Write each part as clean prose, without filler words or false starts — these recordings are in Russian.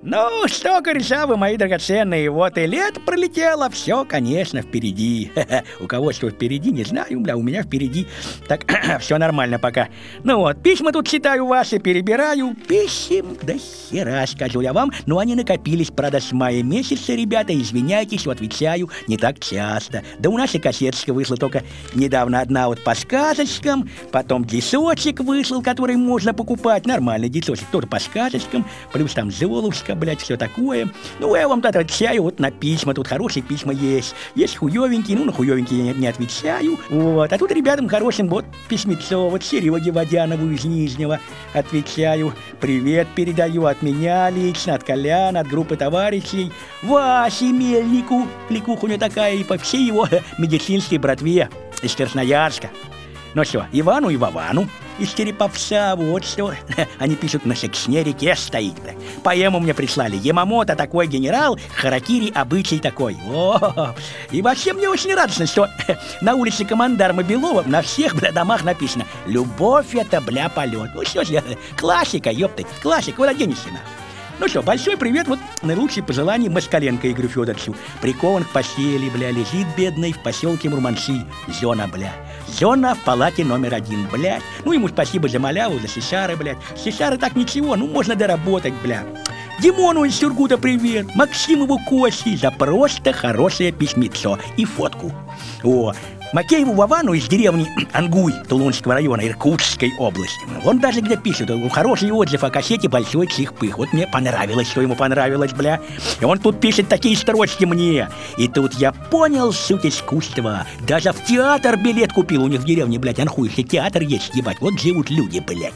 Ну, что, кореша вы, мои драгоценные, вот и лето пролетело, все, конечно, впереди. У кого что впереди, не знаю, бля, у меня впереди. Так, все нормально пока. Ну вот, письма тут читаю ваши, перебираю. Писем до хера, скажу я вам, но они накопились, правда, с мая месяца, ребята, извиняйтесь, отвечаю не так часто. Да у нас и кассеточка вышла только недавно одна вот по сказочкам, потом дисочек вышел, который можно покупать, нормальный дисочек, тоже по сказочкам, плюс там Золушка, блядь, все такое. Ну, я вам тут отвечаю вот на письма, тут хорошие письма есть. Есть хуёвенькие, ну, на хуёвенькие я не отвечаю. Вот, а тут ребятам хорошим вот письмецо, вот Сереге Водянову из Нижнего отвечаю. Привет передаю от меня лично, от Коляна, от группы товарищей. Васе Мельнику, кликуха у него такая, и по всей его медицинской братве из Красноярска. Ну что, Ивану и Вовану из Череповца, вот что. Они пишут, на Сексне реке стоит. Поэму мне прислали. Ямамото такой генерал, харакири обычай такой. О, и вообще мне очень радостно, что на улице Командарма Белова на всех, бля, домах написано: любовь это, бля, полет. Ну что ж, классика, ёптать, классика, куда денешься, нахуй. Ну что, большой привет, вот наилучшие пожелания Москаленко Игорю Федоровичу. Прикован к постели, бля, лежит бедный в поселке Мурманцы. Зона, бля. Зона в палате номер 1, блядь. Ну, ему спасибо за маляву, за Сесары, блядь. Сесары так ничего, ну, можно доработать, бля. Димону из Сюргута привет. Максимову Коси за просто хорошее письмецо и фотку. О, Макееву Вовану из деревни Ангуй Тулунского района Иркутской области. Он даже где пишет, хороший отзыв о кассете «Большой чих-пых». Вот мне понравилось, что ему понравилось, бля. И он тут пишет такие строчки мне. И тут я понял суть искусства. Даже в театр билет купил. У них в деревне, блядь, Анхуйский театр есть, ебать. Вот живут люди, блядь.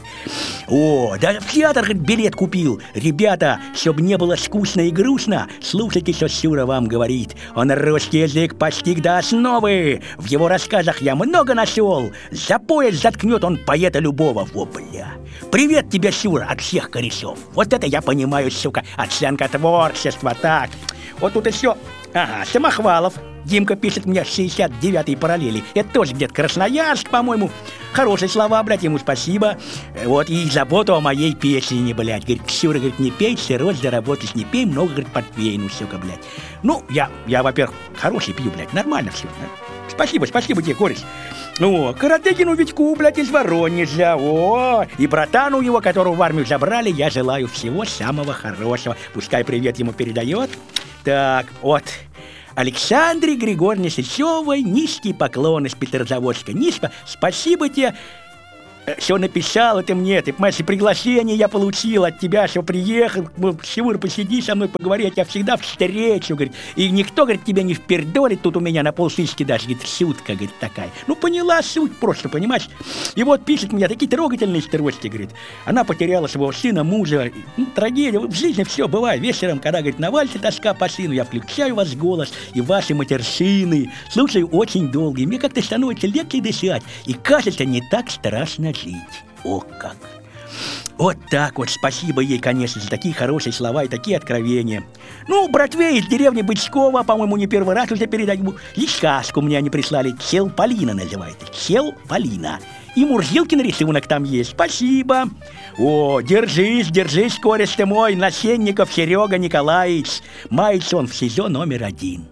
О, даже в театр, говорит, билет купил. Ребята, чтобы не было скучно и грустно, слушайте, что Сюра вам говорит. Он русский язык постиг до основы. В его рассказах я много нашел. За пояс заткнет он поэта любого. Во, бля. Привет тебе, Сюра, от всех корешов. Вот это я понимаю, сука, оценка творчества. Так, вот тут еще. Ага, Самохвалов. Димка пишет мне 69-й параллели. Это тоже где-то Красноярск, по-моему. Хорошие слова, блядь, ему спасибо. Вот, и заботу о моей песне, блядь. Говорит, Ксюра, говорит, не пей, сырой заработать не пей, много, говорит, портвей, ну, сука, блядь. Ну, я, во-первых, хороший пью, блядь, нормально все. Спасибо тебе, кореш. Ну, Каратыгину Витьку, блядь, из Воронежа, о, и братану его, которого в армию забрали, я желаю всего самого хорошего. Пускай привет ему передает. Так, вот, Александре Григорьевне Сычевой низкий поклон из Петрозаводска. Спасибо тебе, что написала ты мне, ты, понимаешь, приглашение я получил от тебя, что приехал, Сюр, посиди со мной, поговори, я тебя всегда встречу, говорит, и никто, говорит, тебя не впердолит, тут у меня на полсыски даже, говорит, шутка, говорит, такая. Ну, поняла суть просто, понимаешь? И вот пишет мне такие трогательные строчки, говорит, она потеряла своего сына, мужа, ну, трагедия, в жизни все бывает, вечером, когда, говорит, навалится тоска по сыну, я включаю ваш голос и ваши матершины, слушаю очень долго, и мне как-то становится легче дышать, и кажется, не так страшно жить. О, как! Вот так вот, спасибо ей, конечно, за такие хорошие слова и такие откровения. Ну, братве из деревни Бычкова, по-моему, не первый раз уже передаю. И сказку мне они прислали, Чел Полина называется, Чел Полина. И Мурзилкин рисунок там есть, спасибо. О, держись, кореш ты мой, Насенников Серега Николаевич. Мается он в СИЗО номер 1.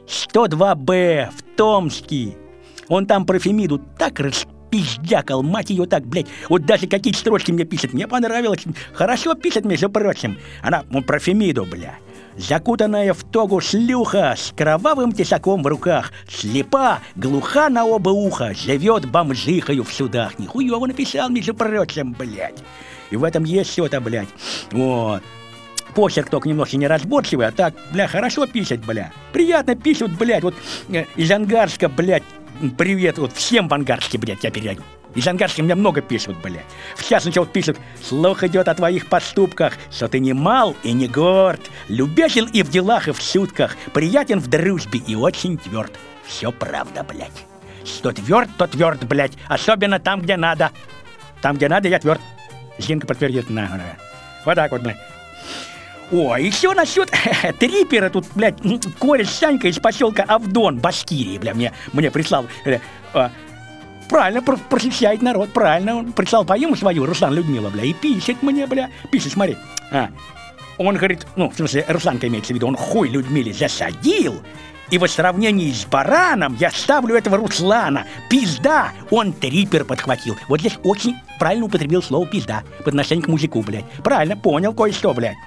102Б в Томске. Он там про Фемиду так пиздякал, мать ее так, блядь. Вот даже какие строчки мне пишет, мне понравилось. Хорошо пишет, между прочим. Она, про Фемиду, бля. Закутанная в тогу шлюха с кровавым тесаком в руках, слепа, глуха на оба уха, живет бомжихою в судах. Нихуево написал, между прочим, блядь. И в этом есть что-то, блядь. Вот. Почерк только немножко неразборчивый, а так, бля, хорошо пишет, бля. Приятно пишут, блядь, вот из Ангарска, блядь. Привет, вот всем в Ангарске, блядь, я передаю. Из Ангарска мне много пишут, блядь. В частности, вот пишут: слух идет о твоих поступках, что ты не мал и не горд, любезен и в делах, и в шутках, приятен в дружбе и очень тверд. Все правда, блядь. Что тверд, то тверд, блядь. Особенно там, где надо. Там, где надо, я тверд. Зинка подтвердит. Вот так вот, блядь. О, еще насчет трипера тут, блядь, кореш Санька из поселка Авдон, Башкирии, бля, мне прислал. Правильно, просвещает народ, правильно. Он прислал поему свою, Руслан Людмила, бля, и пишет мне, бля. Пишет, смотри. Он говорит, ну, в смысле, Русланка имеется в виду, он хуй Людмиле засадил, и в сравнении с бараном я ставлю этого Руслана. Пизда! Он трипер подхватил. Вот здесь очень правильно употребил слово пизда по отношению к мужику, блядь. Правильно, понял кое-что, блядь.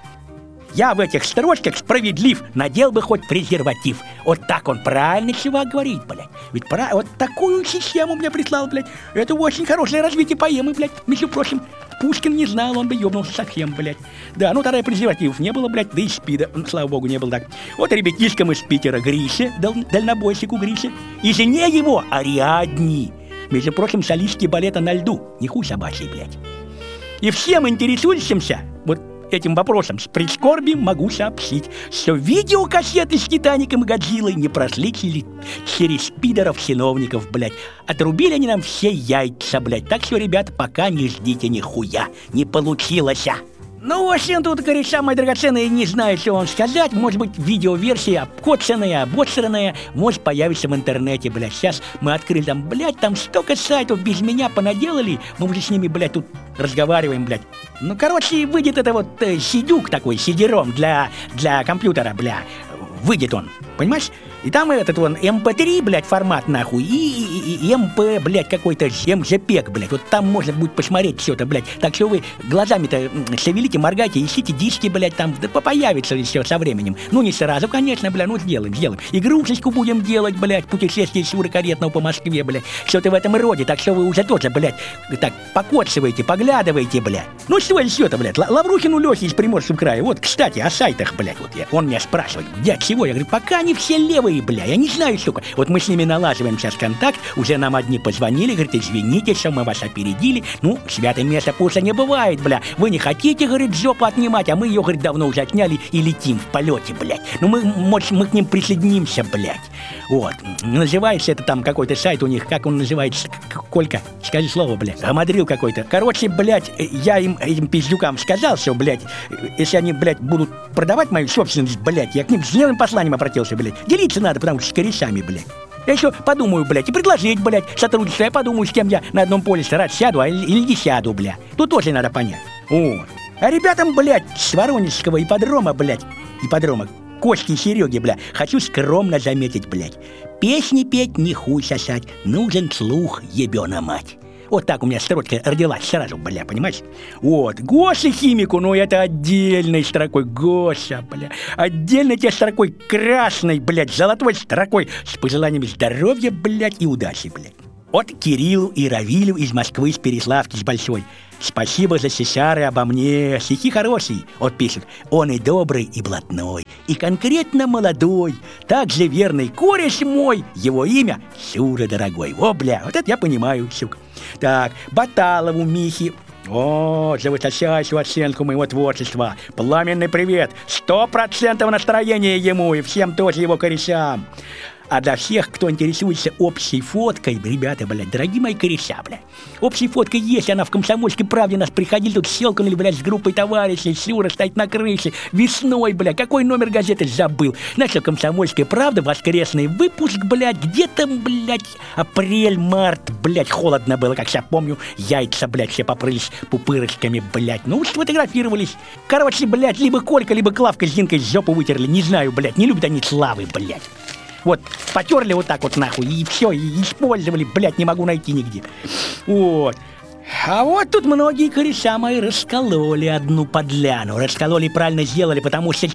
Я в этих строчках справедлив, надел бы хоть презерватив. Вот так он правильно чувак говорит, блядь. Ведь вот такую систему мне прислал, блядь. Это очень хорошее развитие поэмы, блядь. Между прочим, Пушкин не знал, он бы ёбнулся совсем, блядь. Да, ну тогда и презервативов не было, блядь, да и спида, слава богу, не было так. Вот ребятишкам из Питера Грише, дальнобойщику Грише, и жене его Ариадне. Между прочим, солистки балета на льду, не хуй собачий, блядь. И всем интересующимся, вот этим вопросом с прискорбием могу сообщить, что видеокассеты с Титаником и Годзиллой не прошли через пидоров-чиновников, блядь. Отрубили они нам все яйца, блядь. Так что, ребята, пока не ждите нихуя. Не получилось. Ну, в общем, тут, кореша, мои драгоценные, не знаю, что вам сказать. Может быть, видеоверсия обкоцанная, обосранная, может появиться в интернете, блядь. Сейчас мы открыли там, блядь, там столько сайтов без меня понаделали. Мы уже с ними, блядь, тут разговариваем, блядь. Ну, короче, выйдет это вот сидюк такой, сидером для компьютера, бля. Выйдет он, понимаешь? И там этот вон MP3, блядь, формат нахуй, и MP, блядь, какой-то MJPEG, блядь. Вот там можно будет посмотреть все это, блядь. Так что вы глазами-то шевелите, моргайте, ищите диски, блядь, там, да появится все со временем. Ну, не сразу, конечно, блядь, ну, сделаем. Игрушечку будем делать, блядь, путешествие Шуры Каретного по Москве, блядь. Что-то в этом роде, так что вы уже тоже, блядь, так, покоцываете, поглядываете, блядь. Ну, что еще-то, блядь, Лаврухину Лехе из Приморского края. Вот, кстати, о сайтах, блядь, вот он меня спрашивает, где, чего? Я говорю, пока они все левые, бля, я не знаю, сука. Вот мы с ними налаживаем сейчас контакт, уже нам одни позвонили, говорят, извините, что мы вас опередили. Ну, святое место пусто не бывает, бля. Вы не хотите, говорит, жопу отнимать, а мы ее, говорит, давно уже отняли и летим в полете, блядь. Ну, мы к ним присоединимся, блядь. Вот. Называется это там какой-то сайт у них, как он называется? Колька, скажи слово, блядь. Гамадрил какой-то. Короче, блядь, я им, этим пиздюкам сказал, что, блядь, если они, блядь, будут продавать мою собственность, блядь, я к ним с дневным посланием обратился, блядь. Делиться надо, потому что с корешами, блядь. Я еще подумаю, блядь, и предложить, блядь, сотрудничество. Я подумаю, с кем я на одном поле раз сяду, или не сяду, блядь. Тут тоже надо понять. Вот. А ребятам, блядь, с Воронежского ипподрома, Кости и Сереги, бля, хочу скромно заметить, блядь. Песни петь не хуй сосать, нужен слух, ебёна мать. Вот так у меня строчка родилась сразу, бля, понимаешь? Вот, Гоше химику, ну это отдельной строкой, Гоша, бля. Отдельной тебе строкой красной, блядь, золотой строкой с пожеланиями здоровья, блядь, и удачи, блядь. От Кириллу и Равилю из Москвы, с Переславки, с Большой. Спасибо за сесары обо мне, стихи хорошие. Вот пишет, он и добрый, и блатной, и конкретно молодой, также верный кореш мой, его имя Шура дорогой. О, бля, вот это я понимаю, сука. Так, Баталову Михе. О, за высочайшую оценку моего творчества. Пламенный привет. 100% настроения ему и всем тоже его корешам. А для всех, кто интересуется общей фоткой, ребята, блядь, дорогие мои кореша, блядь, общей фоткой есть, она в «Комсомольской правде» нас приходили, тут щелкнули, блядь, с группой товарищей, Шура стоит на крыше, весной, блядь, какой номер газеты забыл. Знаешь, что «Комсомольская правда», воскресный выпуск, блядь, где-то, блядь, апрель-март, блядь, холодно было, как я помню, яйца, блядь, все попрылись пупырочками, блядь, ну, сфотографировались. Короче, блядь, либо Колька, либо Клавка с Зинкой жопу вытерли, не знаю, блядь, не любят они славы, блядь. Вот, потерли вот так вот нахуй, и все, и использовали, блядь, не могу найти нигде. Вот. А вот тут многие кореша мои раскололи одну подляну. Раскололи, правильно сделали, потому что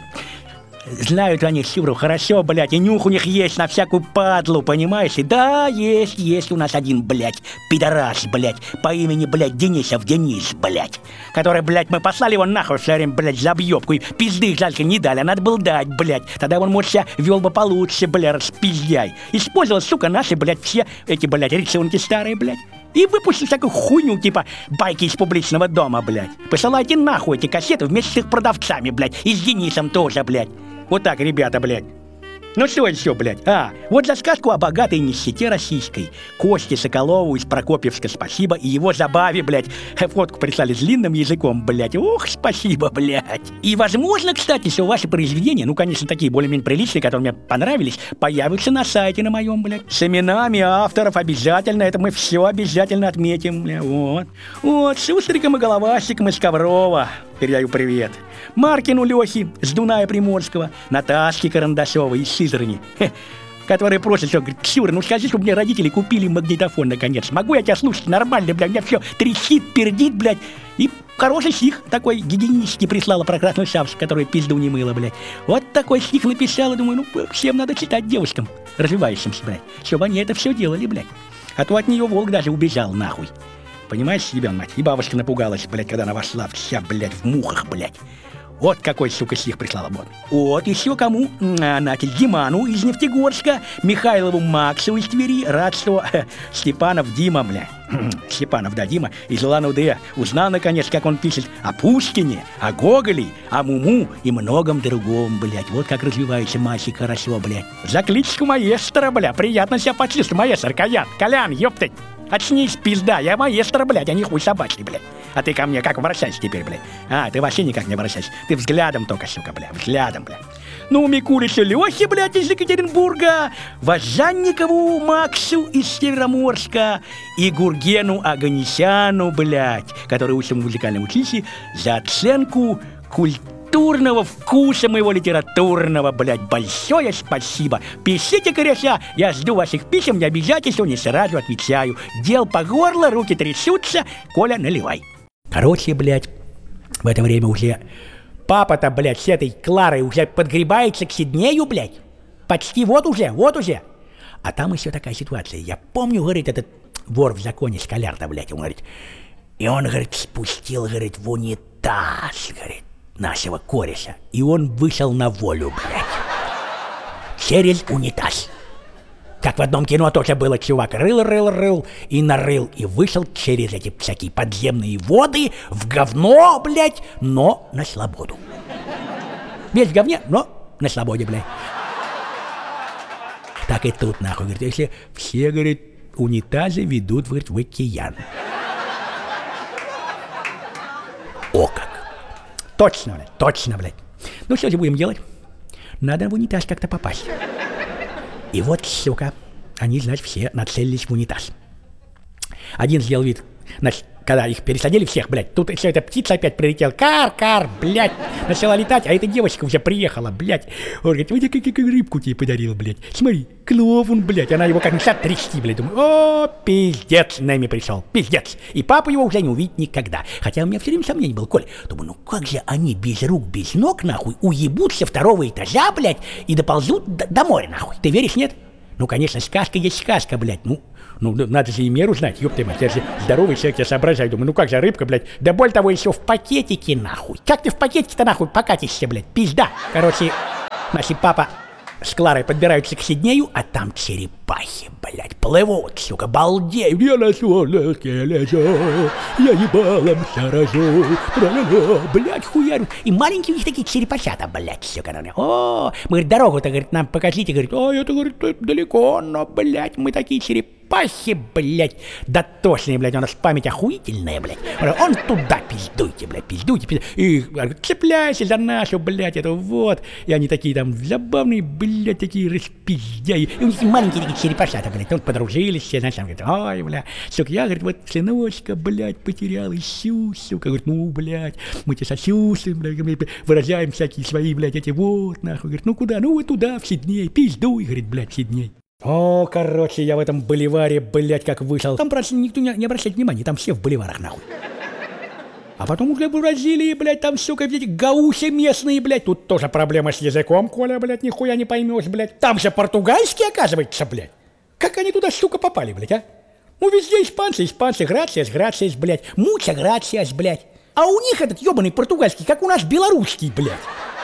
знают они Шуру хорошо, блядь, и нюх у них есть на всякую падлу, понимаешь? И да, есть у нас один, блядь, пидорас, блядь, по имени, блядь, Денисов Денис, блядь, который, блядь, мы послали его нахуй все время, блядь, за объебку, и пизды жалко не дали, а надо было дать, блядь, тогда он, может, себя вел бы получше, блядь, распиздяй. Использовал, сука, наши, блядь, все эти, блядь, рисунки старые, блядь. И выпустил всякую хуйню, типа байки из публичного дома, блядь. Посылайте нахуй эти кассеты вместе с их продавцами, блядь, и с Денисом тоже, блядь. Вот так, ребята, блядь. Ну что еще, блядь? Вот за сказку о богатой нищете российской. Косте Соколову из Прокопьевска спасибо, и его забаве, блядь. Фотку прислали с длинным языком, блядь. Ох, спасибо, блядь. И возможно, кстати, что ваши произведения, ну, конечно, такие более-менее приличные, которые мне понравились, появятся на сайте на моем, блядь. С именами авторов обязательно, это мы все обязательно отметим, блядь. Вот. Вот, с Устриком и Головастиком из Коврова. передаю привет. Маркину Лехе с Дуная Приморского, Наташке Карандашовой из Сызрани, которые просят, что, говорит, Ксюра, ну скажи, чтобы мне родители купили магнитофон наконец. Могу я тебя слушать нормально, блядь, у меня все трещит, пердит, блядь. И хороший стих такой гигиенический прислала про красную шапочку, которая пизду не мыла, блядь. Вот такой стих написала, думаю, ну всем надо читать девушкам, развивающимся, блядь, чтобы они это все делали, блядь. А то от нее волк даже убежал, нахуй. Понимаешь, ебен мать? И бабушка напугалась, блядь, когда она вошла вся, блядь, в мухах, блядь. Вот какой, сука, стих прислала, вот. Вот, еще кому? Значит, Диману из Нефтегорска, Михайлову Максу из Твери, рад, что Степанов Дима, бля. Степанов, да, Дима, из Улан-Удэ. Узнал, наконец, как он пишет о Пушкине, о Гоголе, о Муму и многом другом, блядь. Вот как развивается мальчик хорошо, блядь. За кличку маэстро, бля, приятно себя почувствовать, маэстро, Колян, ёптать. Очнись, пизда, я маэстро, блядь, а не хуй собачий, блядь. А ты ко мне как обращайся теперь, блядь? А, ты вообще никак не обращайся. Ты взглядом только, сука, блядь, взглядом, блядь. Ну, Микуличу Лехе, блядь, из Екатеринбурга, Важанникову Максу из Североморска и Гургену Аганесяну, блядь, который учится в музыкальном училище, за оценку культурного вкуса моего литературного, блядь, большое спасибо. Пишите, коряся, я жду ваших писем, я обязательно не сразу отвечаю. Дел по горло, руки трясутся, Коля, наливай. Короче, блядь, в это время уже папа-то, блядь, с этой Кларой уже подгребается к Сиднею, блядь. Почти вот уже. А там еще такая ситуация. Я помню, говорит, этот вор в законе Скалярда, блядь, он говорит, и он, говорит, спустил, говорит, в унитаз, говорит, нашего кореша, и он вышел на волю, блядь, через унитаз. Как в одном кино тоже было, чувак рыл и нарыл, и вышел через эти всякие подземные воды в говно, блядь, но на свободу. Весь в говне, но на свободе, блядь. Так и тут, нахуй, говорит, если все, говорит, унитазы ведут, говорит, в океан. О как! Точно, блядь. Ну что же будем делать? Надо в унитаз как-то попасть. И вот, сука, они, значит, все нацелились в унитаз. Один сделал вид, значит, когда их пересадили всех, блядь, тут все эта птица опять прилетела, кар, блядь, начала летать, а эта девочка уже приехала, блядь. Он говорит, вот я как рыбку тебе подарил, блядь, смотри, клов он, блядь, она его как начала трясти, блядь, думаю, о, пиздец, Нэми пришел, пиздец, и папа его уже не увидит никогда, хотя у меня все время сомнений было, Коль, думаю, ну как же они без рук, без ног, нахуй, уебутся второго этажа, блядь, и доползут до моря, нахуй, ты веришь, нет? Ну, конечно, сказка есть сказка, блядь, ну, надо же и меру знать, ёпта мать, я же здоровый человек, я соображаю, думаю, ну как же рыбка, блядь, да более того, еще в пакетике, нахуй. Как ты в пакетике-то, нахуй, покатишься, блядь, пизда. Короче, значит, папа с Кларой подбираются к Сиднею, а там черепахи, блядь, плывут, сука, балдеют. Я на солнышке лежу, я ебалом сорожу, тра-ля-ля, блядь, хуярю. И маленькие у них такие черепахята, блядь, сука, о, мы, говорит, дорогу-то, говорит, нам покажите, говорит, это, говорит, далеко, но, блядь, мы такие черепахи, блядь, дотошные, блядь, у нас память охуительная, блядь. Он туда пиздуйте, блядь, пиздуйте. И говорит, цепляйся за нашу, блядь, это вот. И они такие там забавные, блядь, такие распиздяи. И у них маленькие такие черепашата, блядь, он подружились все, знаешь, он говорит, ой, бля, сука, я, говорит, вот сыночка, блядь, потерял, ищу, сука, говорит, ну, блядь, мы тебе сочувствуем, блядь, выражаем всякие свои, блядь, эти вот, нахуй, говорит, ну, куда, ну, вот туда, в Сидней, пиздуй, говорит, блядь, в Сидней. О, короче, я в этом боливаре, блядь, как вышел. Там, правда, никто не обращает внимания, там все в боливарах, нахуй. А потом уже в Бразилии, блядь, там, сука, эти гаухи местные, блядь. Тут тоже проблема с языком, Коля, блядь, нихуя не поймешь, блядь. Там же португальский, оказывается, блядь. Как они туда, сука, попали, блядь, а? Ну, везде испанцы, грациас, блядь. Муча грациас, блядь. А у них этот ебаный португальский, как у нас белорусский, блядь.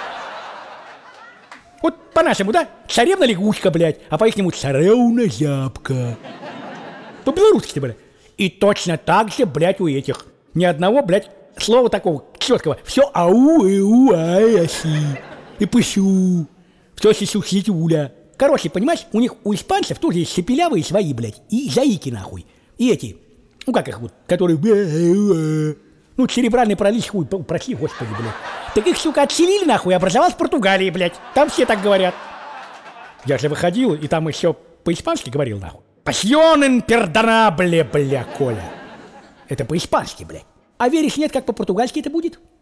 Вот по-нашему, да? Царевна лягушка, блядь, а по-ихнему царевна зябка. По-белорусски, блядь. И точно так же, блядь, у этих. Ни одного, блядь, слова такого четкого. Все ау, ай, аси. И пышу. Все сисюля. Короче, понимаешь, у них, у испанцев тоже есть шепелявые свои, блядь, и заики, нахуй. И эти, ну как их вот, которые... Ну, церебральный паралич, хуй, прости, господи, блядь. Так их, сука, отселили, нахуй, и образовалась в Португалии, блядь. Там все так говорят. Я же выходил, и там еще по-испански говорил, нахуй. Пасьонен пердонable, бля, Коля. Это по-испански, блядь. А веришь, нет, как по-португальски это будет?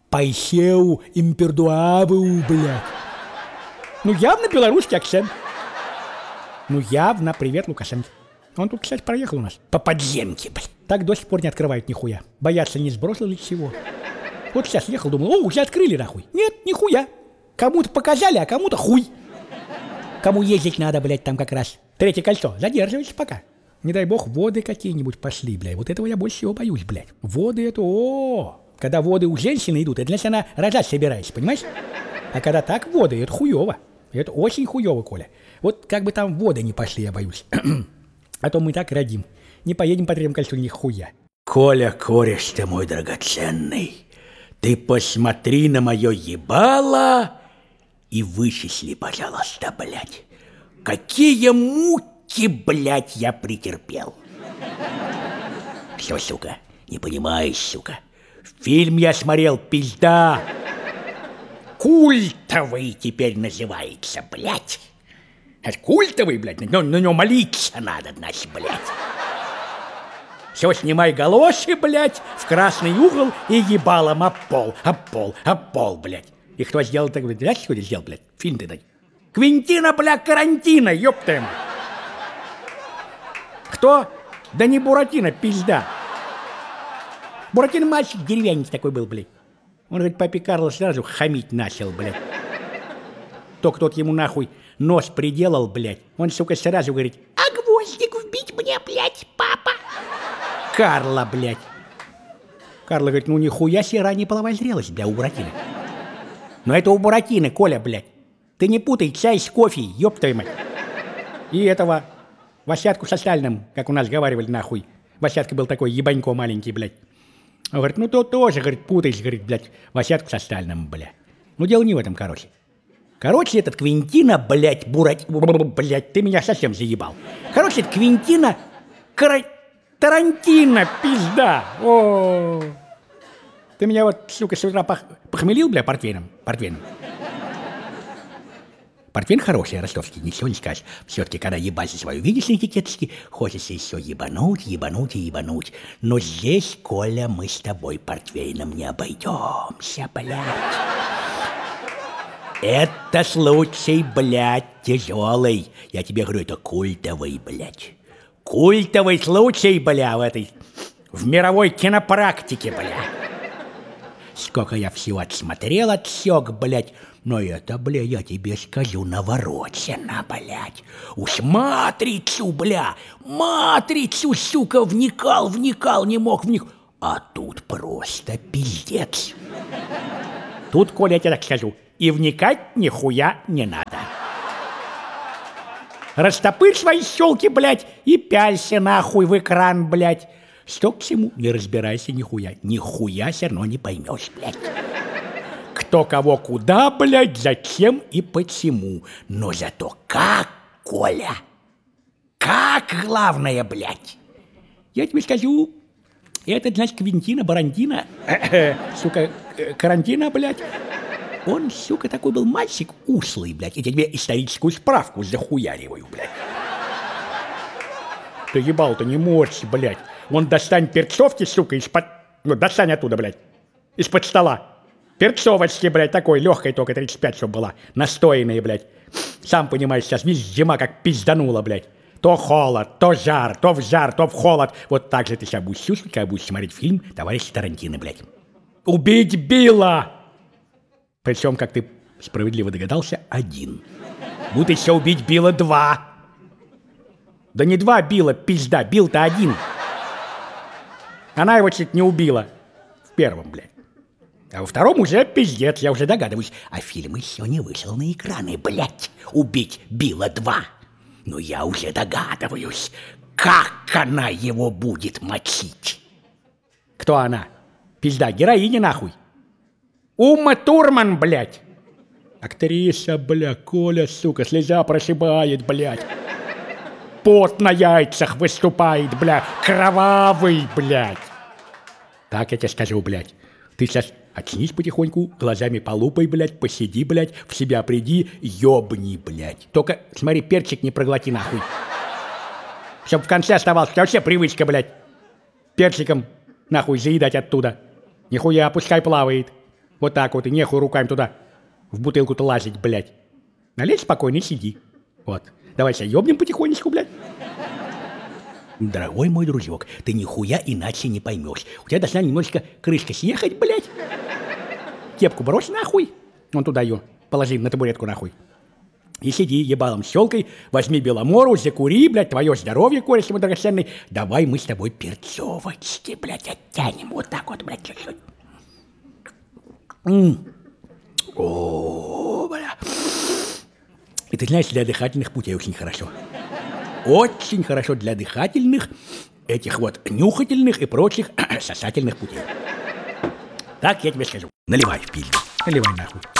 Пайсеу импердуаву, блядь. Ну, явно белорусский акцент. Ну, явно привет, Лукашенко. Он тут, кстати, проехал у нас по подземке, блядь. Так до сих пор не открывают нихуя. Боятся, не сбросил ли чего. Вот сейчас ехал, думал, о, уже открыли, нахуй. Нет, нихуя. Кому-то показали, а кому-то хуй. Кому ездить надо, блядь, там как раз. Третье кольцо. Задерживайся пока. Не дай бог, воды какие-нибудь пошли, блядь. Вот этого я больше всего боюсь, блядь. Воды это, когда воды у женщины идут, это значит, она рожать собирается, понимаешь? А когда так воды, это хуёво. Это очень хуёво, Коля. Вот как бы там воды не пошли, я боюсь. А то мы так родим. Не поедем по третьему кольцу нихуя. Коля, кореш ты мой драгоценный, ты посмотри на мое ебало и вычисли, пожалуйста, блядь, какие муки, блядь, я претерпел. Что, сука, не понимаешь, сука? Фильм я смотрел, пизда. Культовый теперь называется, блядь. Это культовый, блядь, на него молиться надо, значит, блядь. Все, снимай галоши, блядь, в красный угол и ебалом об пол, блядь. И кто сделал так, блядь, знаешь, кто сделал, блядь? Фильм ты дай. Квентина, блядь, Карантино, ёпта ему. Кто? Да не Буратино, пизда. Буратино мальчик деревянец такой был, блядь. Он, говорит, папе Карло сразу хамить начал, блядь. Только тот ему нахуй нос приделал, блядь. Он, сука, сразу говорит, а гвоздик вбить мне, блядь, папа? Карла, блядь. Карла говорит, ну нихуя себе ранее половая зрелость, бля, у Буратино. Но это у Буратино, Коля, блядь. Ты не путай чай с кофе, ёб твою мать. И этого Васятку со Сталиным, как у нас говорили, нахуй. Васятка был такой ебанько маленький, блядь. Он говорит, ну то тоже, говорит, путаешь, говорит, блядь, Васятку со Сталиным, блядь. Ну дело не в этом, короче. Короче, этот Квентина, блядь, блядь, ты меня совсем заебал. Короче, это Квентина Тарантино, пизда. О, ты меня вот, сука, с утра похмелил, бля, портвейном. Портвейн хороший, ростовский, ничего не скажешь. Все-таки, когда ебать свою видишь на этикеточке, хочется еще ебануть. Но здесь, Коля, мы с тобой портвейном не обойдемся, блядь. Это случай, блядь, тяжелый. Я тебе говорю, это культовый, блядь. Культовый случай, бля, в мировой кинопрактике, бля. Сколько я всего отсмотрел, отсек, блядь. Но это, бля, я тебе скажу, наворочено, блядь. Уж матрицу, сука, вникал, не мог вникнуть. А тут просто пиздец. Тут, Коля, я тебе так скажу, и вникать нихуя не надо. Растопырь свои щелки, блядь, и пялься нахуй в экран, блядь. Что к чему? Не разбирайся нихуя. Нихуя все равно не поймешь, блядь. Кто кого куда, блядь, зачем и почему. Но зато как, Коля? Как главное, блядь? Я тебе скажу, это, значит, Квентина, Барантино, сука, Карантино, блядь. Он, сука, такой был мальчик ушлый, блядь. Я тебе историческую справку захуяриваю, блядь. Ты ебал-то не морщи, блядь. Вон достань перцовки, сука, из-под... Ну, достань оттуда, блядь. Из-под стола. Перцовочки, блядь, такой легкой, только 35, чтобы была. Настоянные, блядь. Сам понимаешь, сейчас, видишь, зима как пизданула, блядь. То холод, то жар, то в жар, то в холод. Вот так же ты сейчас будешь чувствовать, когда будешь смотреть фильм товарища Тарантино, блядь. Убить Билла! Причем, как ты справедливо догадался, один. Будут еще убить Билла 2. Да не 2 Билла, пизда, Билл-то один. Она его чуть не убила. В первом, блядь. А во втором уже пиздец, я уже догадываюсь. А фильм еще не вышел на экраны, блядь. Убить Билла 2. Но я уже догадываюсь, как она его будет мочить. Кто она? Пизда, героиня нахуй. Ума Турман, блядь. Актриса, бля, Коля, сука, слеза прошибает, блядь. Пот на яйцах выступает, бля, кровавый, блядь. Так я тебе скажу, блядь. Ты сейчас очнись потихоньку, глазами полупай, блядь, посиди, блядь, в себя приди, ёбни, блядь. Только, смотри, перчик не проглоти, нахуй. Чтоб в конце оставался, вообще привычка, блядь, перчиком, нахуй, заедать оттуда. Нихуя, пускай плавает. Вот так вот, и нехуй руками туда в бутылку-то лазить, блядь. Налей спокойно и сиди. Вот. Давай себя ёбнем потихонечку, блядь. Дорогой мой дружок, ты нихуя иначе не поймешь. У тебя должна немножечко крышка съехать, блядь. Кепку брось нахуй. Вон туда ее положи на табуретку нахуй. И сиди ебалом щелкой, возьми беломору, закури, блядь, твое здоровье, кореш мой драгоценный. Давай мы с тобой перцовочки, блядь, оттянем. Вот так вот, блядь, чуть-чуть. О, бля. И ты знаешь, для дыхательных путей очень хорошо. Очень хорошо для дыхательных, этих вот нюхательных и прочих сосательных путей. Так я тебе скажу. Наливай в пизду. Наливай нахуй.